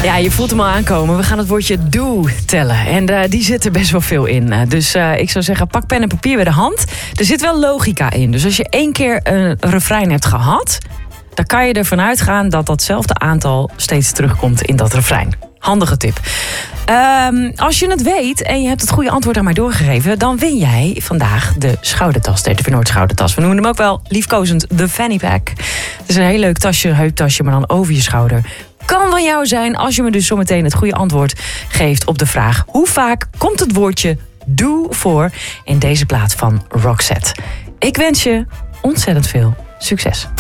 Ja, je voelt hem al aankomen. We gaan het woordje do tellen. En die zit er best wel veel in. Dus ik zou zeggen, pak pen en papier bij de hand. Er zit wel logica in. Dus als je 1 keer een refrein hebt gehad, dan kan je ervan uitgaan dat datzelfde aantal steeds terugkomt in dat refrein. Handige tip. Als je het weet en je hebt het goede antwoord aan mij doorgegeven, dan win jij vandaag de schoudertas, de RTV Noord schoudertas. We noemen hem ook wel liefkozend de Fanny Pack. Het is een heel leuk tasje, heuptasje, maar dan over je schouder. Kan van jou zijn als je me dus zometeen het goede antwoord geeft op de vraag: hoe vaak komt het woordje do voor in deze plaat van Roxette? Ik wens je ontzettend veel succes.